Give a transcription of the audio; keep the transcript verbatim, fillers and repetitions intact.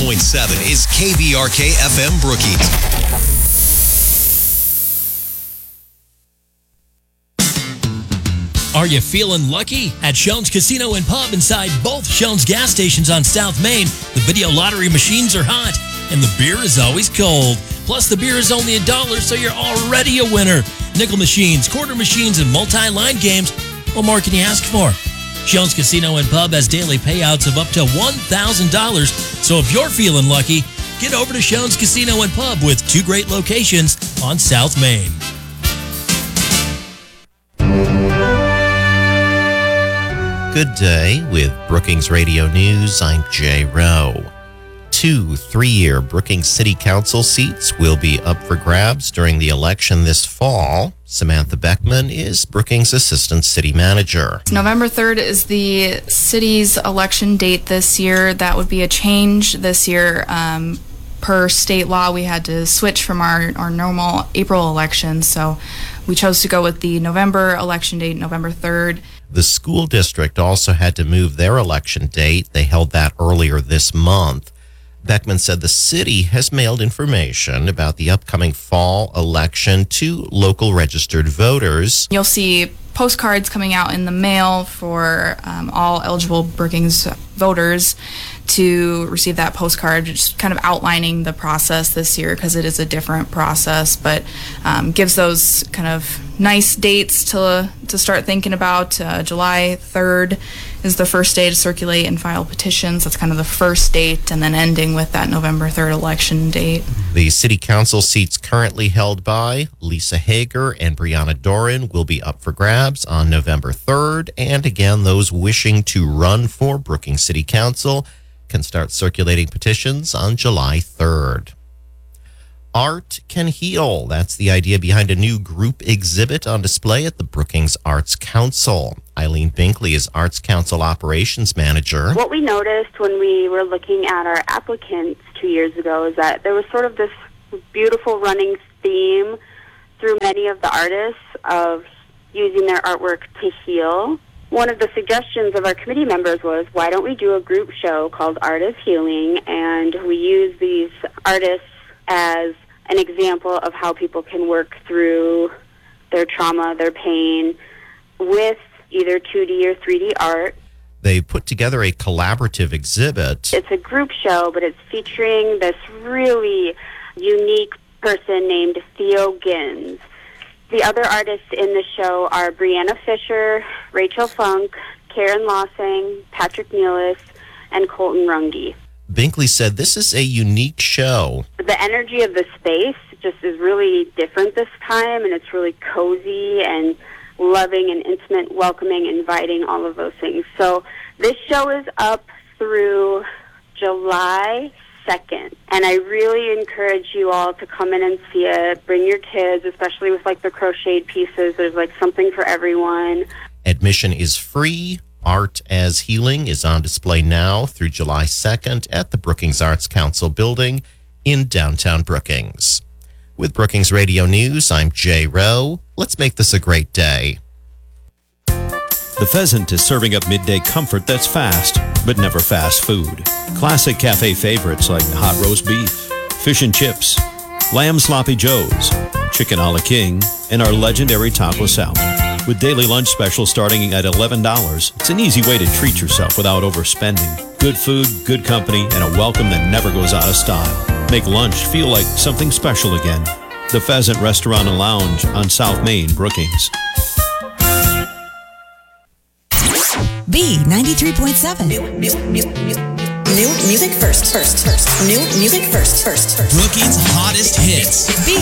point seven is K V R K F M Brookings. Are you feeling lucky? At Shones Casino and Pub inside both Shones gas stations on South Main, the video lottery machines are hot and the beer is always cold. Plus, the beer is only a dollar, so you're already a winner. Nickel machines, quarter machines, and multi-line games. What more can you ask for? Shones Casino and Pub has daily payouts of up to one thousand dollars. So if you're feeling lucky, get over to Shones Casino and Pub with two great locations on South Main. Good day with Brookings Radio News. I'm Jay Rowe. Two three-year Brookings City Council seats will be up for grabs during the election this fall. Samantha Beckman is Brookings Assistant City Manager. November third is the city's election date this year. That would be a change this year. Um, per state law, we had to switch from our, our normal April election, so we chose to go with the November election date, November third. The school district also had to move their election date. They held that earlier this month. Beckman said the city has mailed information about the upcoming fall election to local registered voters. You'll see postcards coming out in the mail for um, all eligible Brookings voters to receive that postcard, just kind of outlining the process this year because it is a different process, but um, gives those kind of nice dates to to start thinking about. Uh, July third is the first day to circulate and file petitions. That's kind of the first date, and then ending with that November third election date. The city council seats currently held by Lisa Hager and Brianna Doran will be up for grabs on November third, and again, those wishing to run for Brookings City Council can start circulating petitions on July third. Art can heal. That's the idea behind a new group exhibit on display at the Brookings Arts Council. Eileen Binkley is Arts Council Operations Manager. What we noticed when we were looking at our applicants two years ago is that there was sort of this beautiful running theme through many of the artists of using their artwork to heal. One of the suggestions of our committee members was, why don't we do a group show called Art is Healing, and we use these artists as an example of how people can work through their trauma, their pain, with either two D or three D art. They put together a collaborative exhibit. It's a group show, but it's featuring this really unique person named Theo Gins. The other artists in the show are Brianna Fisher, Rachel Funk, Karen Lossing, Patrick Nealis, and Colton Runge. Binkley said this is a unique show. The energy of the space just is really different this time, and it's really cozy and loving and intimate, welcoming, inviting, all of those things. So this show is up through July second, and I really encourage you all to come in and see it. Bring your kids, especially with like the crocheted pieces. There's like something for everyone. Admission is free. Art as Healing is on display now through July second at the Brookings Arts Council building in downtown Brookings. With Brookings Radio News, I'm Jay Rowe. Let's make this a great day. The Pheasant is serving up midday comfort that's fast, but never fast food. Classic cafe favorites like hot roast beef, fish and chips, lamb sloppy joes, chicken a la king, and our legendary taco salad. With daily lunch specials starting at eleven dollars, it's an easy way to treat yourself without overspending. Good food, good company, and a welcome that never goes out of style. Make lunch feel like something special again. The Pheasant Restaurant and Lounge on South Main, Brookings. B ninety-three point seven. New, new, new, new, new music first, first, first. New music first, first, first. Brookings' hottest hits. B